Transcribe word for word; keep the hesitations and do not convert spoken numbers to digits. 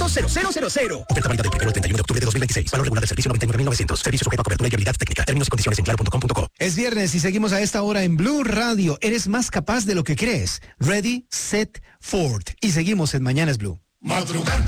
punto cero cero cero cero. Oferta válida del primero al treinta y uno de octubre de dos mil veintiséis. Valor regular del servicio noventa y nueve mil novecientos. Servicio sujeto a cobertura y habilidad técnica. Términos y condiciones en claro punto com punto co. Es viernes y seguimos a esta hora en Blue Radio. Eres más capaz de lo que crees. Ready, set, Ford. Y seguimos en Mañanas Blue. Madrugar.